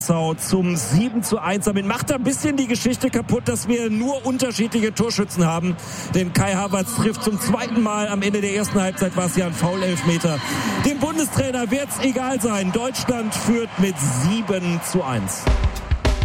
zum 7:1. Damit macht er ein bisschen die Geschichte kaputt, dass wir nur unterschiedliche Torschützen haben. Denn Kai Havertz trifft zum zweiten Mal. Am Ende der ersten Halbzeit war es ja ein Foul-Elfmeter. Dem Bundestrainer wird's egal sein. Deutschland führt mit 7:1.